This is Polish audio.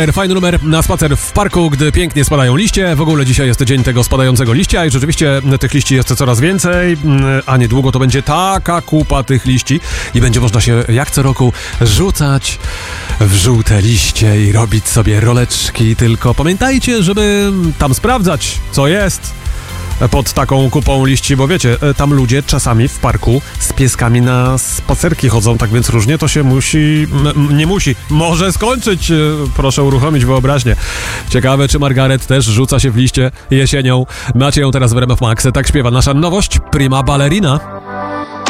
Fajny numer na spacer w parku, gdy pięknie spadają liście. W ogóle dzisiaj jest dzień tego spadającego liścia i rzeczywiście tych liści jest coraz więcej, a niedługo to będzie taka kupa tych liści i będzie można się jak co roku rzucać w żółte liście i robić sobie roleczki. Tylko pamiętajcie, żeby tam sprawdzać, co jest pod taką kupą liści, bo wiecie, tam ludzie czasami w parku z pieskami na spacerki chodzą, tak więc różnie to się może skończyć. Proszę uruchomić wyobraźnię. Ciekawe, czy Margaret też rzuca się w liście jesienią. Macie ją teraz w RMF Max. Tak śpiewa nasza nowość, Prima Ballerina.